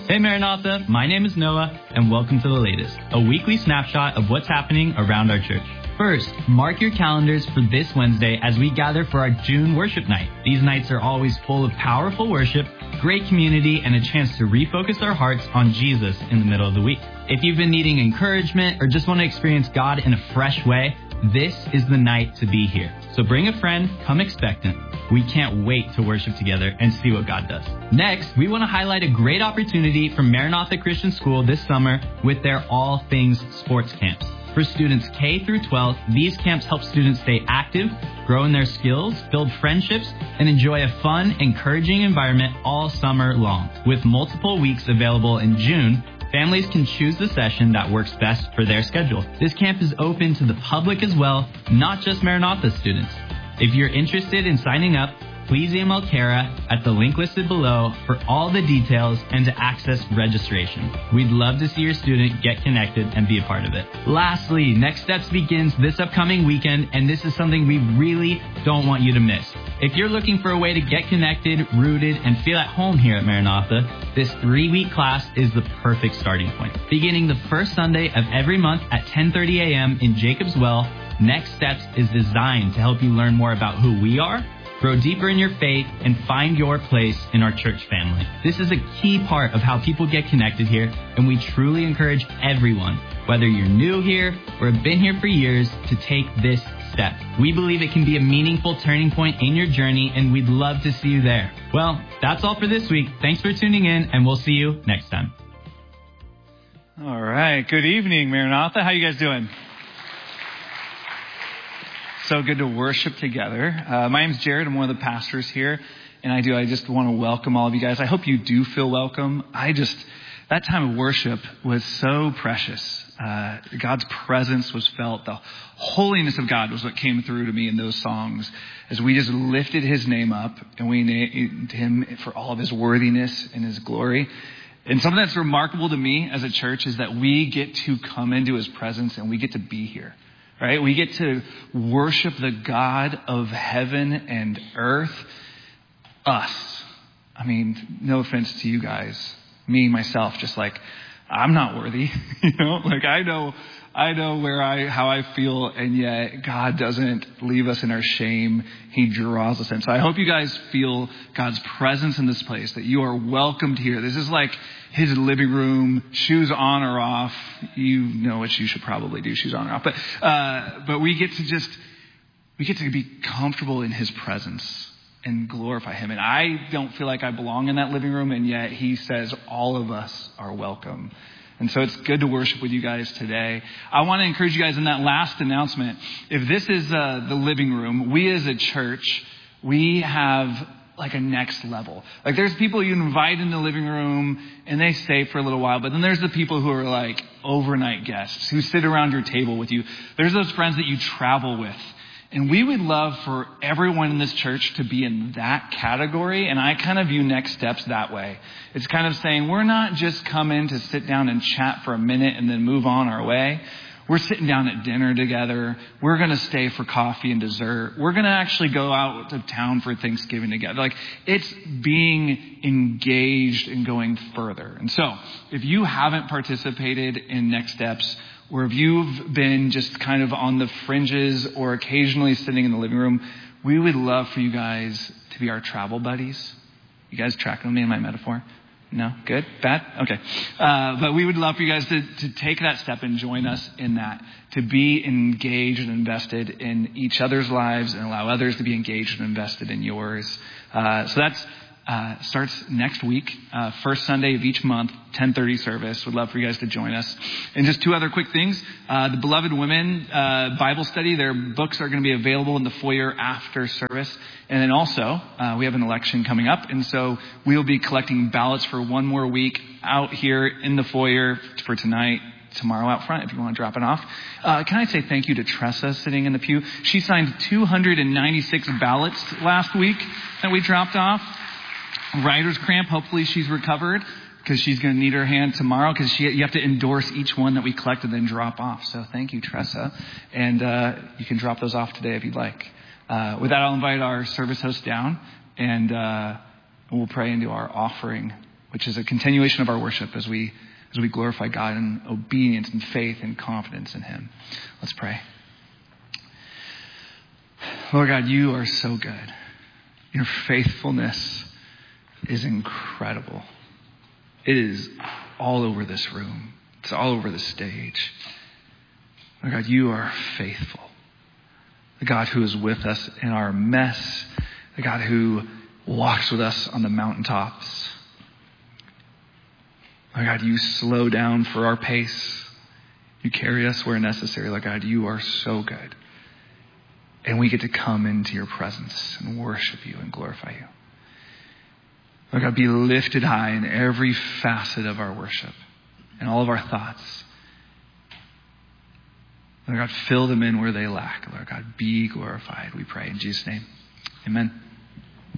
Hey Maranatha, my name is Noah, and welcome to The Latest, a weekly snapshot of what's happening around our church. First, mark your calendars for this Wednesday as we gather for our June worship night. These nights are always full of powerful worship, great community, and a chance to refocus our hearts on Jesus in the middle of the week. If you've been needing encouragement or just want to experience God in a fresh way, this is the night to be here. So bring a friend, come expectant. We can't wait to worship together and see what God does. Next, we want to highlight a great opportunity from Maranatha Christian School this summer with their All Things Sports Camps. For students K through 12, these camps help students stay active, grow in their skills, build friendships, and enjoy a fun, encouraging environment all summer long. With multiple weeks available in June, families can choose the session that works best for their schedule. This camp is open to the public as well, not just Maranatha students. If you're interested in signing up, please email Kara at the link listed below for all the details and to access registration. We'd love to see your student get connected and be a part of it. Lastly, Next Steps begins this upcoming weekend, and this is something we really don't want you to miss. If you're looking for a way to get connected, rooted, and feel at home here at Maranatha, this 3-week class is the perfect starting point. Beginning the first Sunday of every month at 10:30 a.m. in Jacob's Well, Next Steps is designed to help you learn more about who we are, grow deeper in your faith, and find your place in our church family. This is a key part of how people get connected here, and we truly encourage everyone, whether you're new here or have been here for years, to take this step. We believe it can be a meaningful turning point in your journey, and we'd love to see you there. Well, that's all for this week. Thanks for tuning in, and we'll see you next time. All right. Good evening, Maranatha. How you guys doing? So good to worship together. My name's Jared. I'm one of the pastors here, and I just want to welcome all of you guys. I hope you do feel welcome. That time of worship was so precious. God's presence was felt. The holiness of God was what came through to me in those songs as we just lifted his name up and we named him for all of his worthiness and his glory. And something that's remarkable to me as a church is that we get to come into his presence and we get to be here. Right? We get to worship the God of heaven and earth. Us. I mean, no offense to you guys. Me, myself, just like, I'm not worthy. I know how I feel, and yet God doesn't leave us in our shame. He draws us in. So I hope you guys feel God's presence in this place, that you are welcomed here. This is like his living room, shoes on or off. You know what you should probably do, shoes on or off. But we get to be comfortable in his presence and glorify him. And I don't feel like I belong in that living room, and yet he says all of us are welcome. And so it's good to worship with you guys today. I want to encourage you guys in that last announcement. If this is the living room, we as a church, we have like a next level. Like there's people you invite in the living room and they stay for a little while, but then there's the people who are like overnight guests who sit around your table with you. There's those friends that you travel with. And we would love for everyone in this church to be in that category. And I kind of view Next Steps that way. It's kind of saying we're not just coming to sit down and chat for a minute and then move on our way. We're sitting down at dinner together. We're going to stay for coffee and dessert. We're going to actually go out of town for Thanksgiving together. Like it's being engaged and going further. And so if you haven't participated in Next Steps, or if you've been just kind of on the fringes or occasionally sitting in the living room, we would love for you guys to be our travel buddies. You guys tracking with me in my metaphor? No? Good? Bad? Okay. But we would love for you guys to take that step and join us in that, to be engaged and invested in each other's lives and allow others to be engaged and invested in yours. So that's starts next week, first Sunday of each month, 10:30 service. Would love for you guys to join us. And just two other quick things. The Beloved Women Bible study, their books are going to be available in the foyer after service. And then also, we have an election coming up. And so we'll be collecting ballots for one more week out here in the foyer for tonight. Tomorrow out front if you want to drop it off. Can I say thank you to Tressa sitting in the pew? She signed 296 ballots last week that we dropped off. Writer's cramp. Hopefully she's recovered because she's going to need her hand tomorrow because you have to endorse each one that we collect and then drop off. So thank you, Tressa. And you can drop those off today if you'd like. With that, I'll invite our service host down and we'll pray into our offering which is a continuation of our worship as we glorify God in obedience and faith and confidence in him. Let's pray. Lord God, you are so good. Your faithfulness is incredible. It is all over this room. It's all over the stage. Lord God, you are faithful. The God who is with us in our mess. The God who walks with us on the mountaintops. Lord God, you slow down for our pace. You carry us where necessary. Lord God, you are so good. And we get to come into your presence and worship you and glorify you. Lord God, be lifted high in every facet of our worship and all of our thoughts. Lord God, fill them in where they lack. Lord God, be glorified, we pray in Jesus' name. Amen.